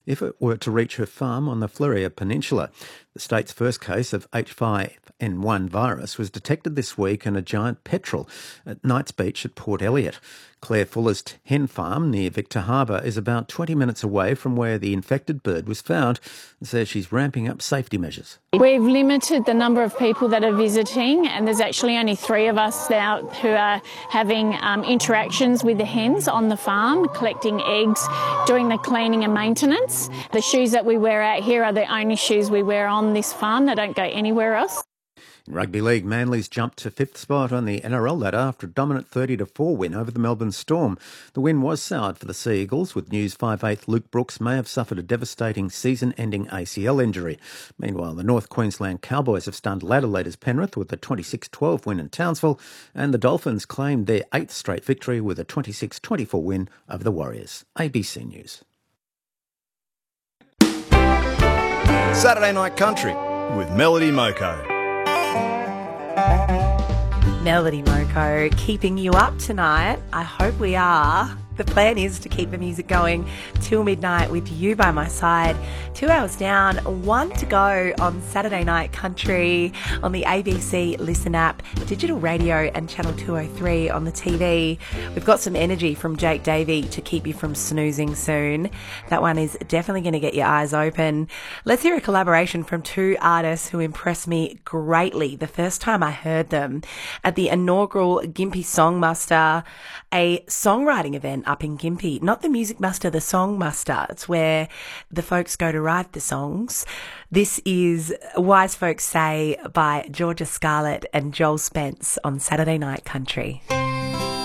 if it were to reach her farm on the Fleurieu Peninsula. The state's first case of H5N1 virus was detected this week in a giant petrel at Knights Beach at Port Elliot. Claire Fuller's hen farm near Victor Harbour is about 20 minutes away from where the infected bird was found and says she's ramping up safety measures. We've limited the number of people that are visiting, and there's actually only 3 of us now who are having interactions with the hens on the farm, collecting eggs, doing the cleaning and maintenance. The shoes that we wear out here are the only shoes we wear on this farm. They don't go anywhere else. In rugby league, Manly's jumped to 5th spot on the NRL ladder after a dominant 30-4 win over the Melbourne Storm. The win was soured for the Sea Eagles, with news 5/8 Luke Brooks may have suffered a devastating season-ending ACL injury. Meanwhile, the North Queensland Cowboys have stunned ladder leaders Penrith with a 26-12 win in Townsville, and the Dolphins claimed their 8th straight victory with a 26-24 win over the Warriors. ABC News. Saturday Night Country with Melody Moko. Melody Moko keeping you up tonight. I hope we are. The plan is to keep the music going till midnight with you by my side. 2 hours down, 1 to go on Saturday Night Country on the ABC Listen app, digital radio and channel 203 on the TV. We've got some energy from Jake Davey to keep you from snoozing soon. That one is definitely going to get your eyes open. Let's hear a collaboration from 2 artists who impressed me greatly the first time I heard them at the inaugural Gympie Songmuster, a songwriting event up in Gympie. Not the Music Muster, the Song Muster. It's where the folks go to write the songs. This is Wise Folks Say by Georgia Scarlett and Joel Spence on Saturday Night Country.